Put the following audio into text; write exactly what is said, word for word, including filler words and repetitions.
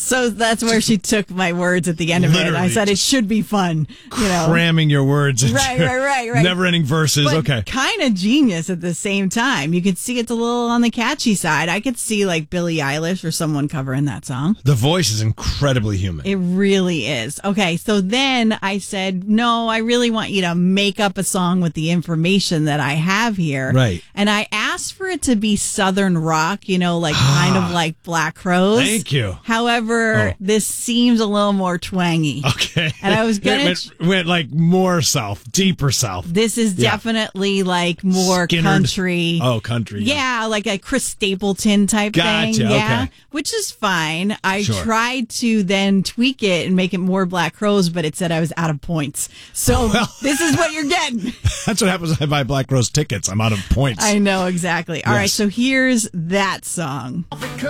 So that's where she took my words at the end of Literally. it. I said it should be fun. You know, cramming your words into right, right, right, right. never-ending verses. But okay, kind of genius at the same time. You could see it's a little on the catchy side. I could see like Billie Eilish or someone covering that song. the voice is incredibly human. It really is. Okay, so then I said, no, I really want you to make up a song with the information that I have here. Right. And I asked for it to be Southern rock, you know, like kind of like Black Crowes. Thank you. However, Oh. this seems a little more twangy. Okay, And I was gonna It went, went like more south, deeper south. This is Yeah. definitely like more Skinnerd. country. Oh, country. Yeah, like a Chris Stapleton type Gotcha, thing. Yeah, okay. which is fine. I Sure. tried to then tweak it and make it more Black Crowes, but it said I was out of points. So Well- this is what you're getting. That's what happens when I buy Black Rose tickets. I'm out of points. I know exactly. All right, Yes. so here's that song.